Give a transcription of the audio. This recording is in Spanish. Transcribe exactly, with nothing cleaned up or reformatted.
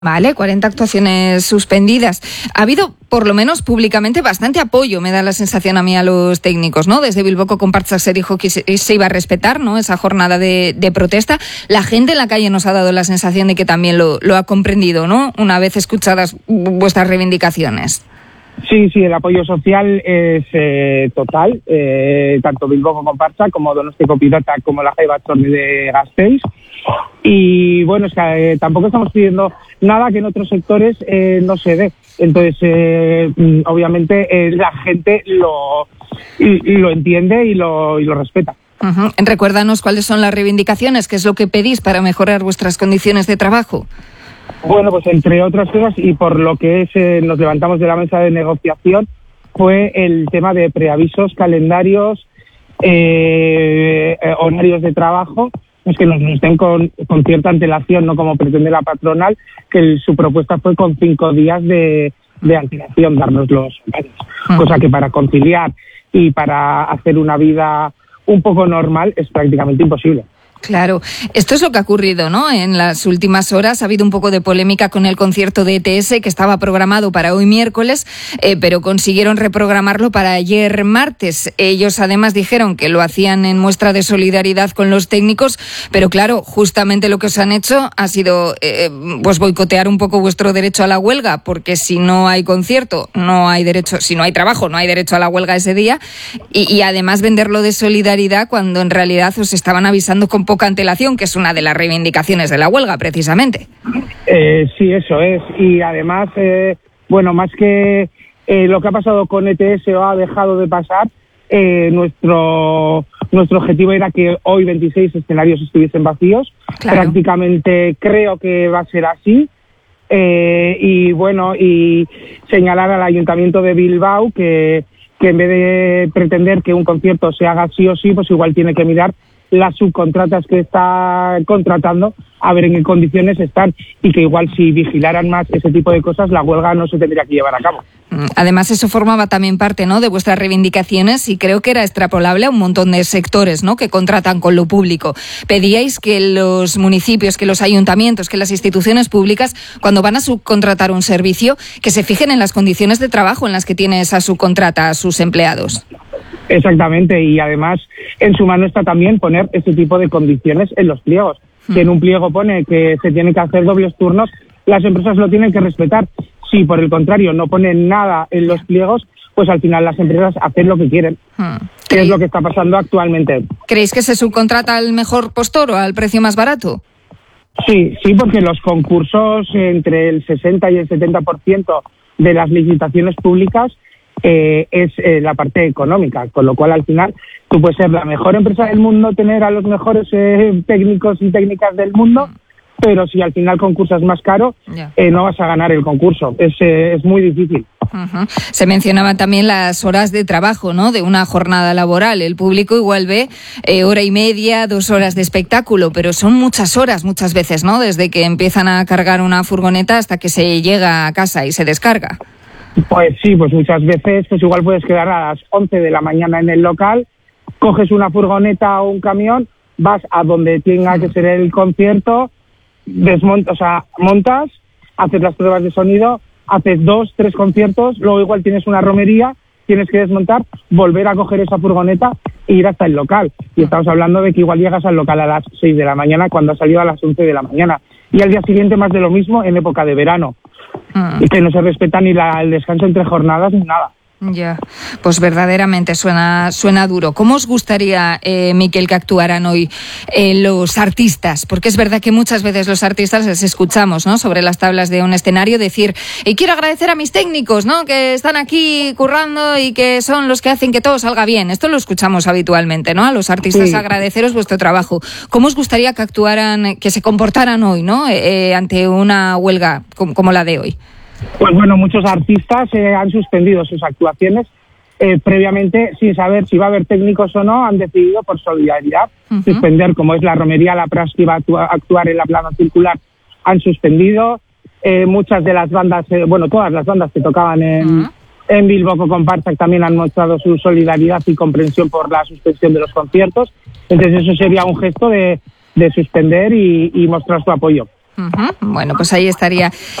Vale, cuarenta actuaciones suspendidas. Ha habido, por lo menos públicamente, bastante apoyo, me da la sensación a mí, a los técnicos, ¿no? Desde Bilboko Compartsa se dijo que se, se iba a respetar, ¿no?, esa jornada de, de protesta. La gente en la calle nos ha dado la sensación de que también lo, lo ha comprendido, ¿no?, una vez escuchadas vuestras reivindicaciones. Sí, sí, el apoyo social es eh, total, eh, tanto Bilboko Compartsa como Donostiko Pilota como la Jai Batzorde de Gasteiz. Y bueno, es que eh, tampoco estamos pidiendo nada que en otros sectores eh, no se dé. Entonces, eh, obviamente, eh, la gente lo, y, y lo entiende y lo, y lo respeta. Uh-huh. Recuérdanos cuáles son las reivindicaciones, qué es lo que pedís para mejorar vuestras condiciones de trabajo. Bueno, pues entre otras cosas, y por lo que es, eh, nos levantamos de la mesa de negociación, fue el tema de preavisos, calendarios, eh, eh, horarios de trabajo, es que nos, nos den con, con cierta antelación, no como pretende la patronal, que el, su propuesta fue con cinco días de, de antelación, darnos los horarios. Uh-huh. Cosa que para conciliar y para hacer una vida un poco normal es prácticamente imposible. Claro, esto es lo que ha ocurrido, ¿no? En las últimas horas ha habido un poco de polémica con el concierto de E T S que estaba programado para hoy miércoles, eh, pero consiguieron reprogramarlo para ayer martes. Ellos además dijeron que lo hacían en muestra de solidaridad con los técnicos, pero claro, justamente lo que os han hecho ha sido eh, pues boicotear un poco vuestro derecho a la huelga, porque si no hay concierto, no hay derecho, si no hay trabajo, no hay derecho a la huelga ese día, y, y además venderlo de solidaridad cuando en realidad os estaban avisando con poca antelación, que es una de las reivindicaciones de la huelga, precisamente. Eh, sí, eso es. Y además, eh, bueno, más que eh, lo que ha pasado con E T S o ha dejado de pasar, eh, nuestro nuestro objetivo era que hoy veintiséis escenarios estuviesen vacíos. Claro. Prácticamente creo que va a ser así. Eh, y bueno, y señalar al Ayuntamiento de Bilbao que, que en vez de pretender que un concierto se haga sí o sí, pues igual tiene que mirar las subcontratas que está contratando, a ver en qué condiciones están, y que igual si vigilaran más ese tipo de cosas, la huelga no se tendría que llevar a cabo. Además, eso formaba también parte, ¿no?, de vuestras reivindicaciones, y creo que era extrapolable a un montón de sectores, ¿no?, que contratan con lo público. Pedíais que los municipios, que los ayuntamientos, que las instituciones públicas, cuando van a subcontratar un servicio, que se fijen en las condiciones de trabajo en las que tiene esa subcontrata a sus empleados. Exactamente, y además en su mano está también poner ese tipo de condiciones en los pliegos. Si en un pliego pone que se tiene que hacer dobles turnos, las empresas lo tienen que respetar. Si por el contrario no ponen nada en los pliegos, pues al final las empresas hacen lo que quieren, que es lo que está pasando actualmente. ¿Creéis que se subcontrata al mejor postor o al precio más barato? Sí, sí, porque los concursos, entre el sesenta y el setenta por ciento de las licitaciones públicas Eh, es eh, la parte económica, con lo cual al final tú puedes ser la mejor empresa del mundo, tener a los mejores eh, técnicos y técnicas del mundo, pero si al final concursas más caro, yeah. eh, no vas a ganar el concurso. Es, eh, es muy difícil. Uh-huh. Se mencionaban también las horas de trabajo, ¿no?, de una jornada laboral. El público igual ve eh, hora y media, dos horas de espectáculo, pero son muchas horas muchas veces, ¿no?, desde que empiezan a cargar una furgoneta hasta que se llega a casa y se descarga. Pues sí, pues muchas veces pues igual puedes quedar a las once de la mañana en el local, coges una furgoneta o un camión, vas a donde tenga que ser el concierto, desmontas, o sea, montas, haces las pruebas de sonido, haces dos, tres conciertos, luego igual tienes una romería, tienes que desmontar, volver a coger esa furgoneta e ir hasta el local. Y estamos hablando de que igual llegas al local a las seis de la mañana cuando has salido a las once de la mañana. Y al día siguiente más de lo mismo en época de verano. Mm. Y que no se respeta ni la, el descanso entre jornadas ni nada. Ya, pues verdaderamente suena suena duro. ¿Cómo os gustaría, eh, Miquel, que actuaran hoy eh, los artistas? Porque es verdad que muchas veces los artistas les escuchamos, ¿no?, sobre las tablas de un escenario decir, y quiero agradecer a mis técnicos, ¿no?, que están aquí currando y que son los que hacen que todo salga bien. Esto lo escuchamos habitualmente, ¿no?, a los artistas, sí. Agradeceros vuestro trabajo. ¿Cómo os gustaría que actuaran, que se comportaran hoy, ¿no?, eh, ante una huelga como, como la de hoy? Pues bueno, muchos artistas eh, han suspendido sus actuaciones eh, previamente sin saber si va a haber técnicos o no. Han decidido por solidaridad uh-huh. suspender, como es la romería, la Pras que iba a actua- actuar en la plana circular, han suspendido. Eh, muchas de las bandas, eh, bueno, todas las bandas que tocaban en, uh-huh. en Bilboko Compartsa también han mostrado su solidaridad y comprensión por la suspensión de los conciertos. Entonces eso sería un gesto de, de suspender y, y mostrar su apoyo. Uh-huh. Bueno, pues ahí estaría